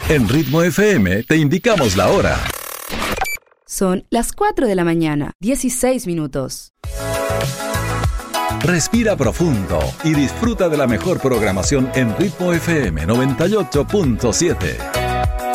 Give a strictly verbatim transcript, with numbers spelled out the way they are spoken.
En Ritmo F M te indicamos la hora. Son las cuatro de la mañana, dieciséis minutos. Respira profundo y disfruta de la mejor programación en Ritmo F M noventa y ocho punto siete.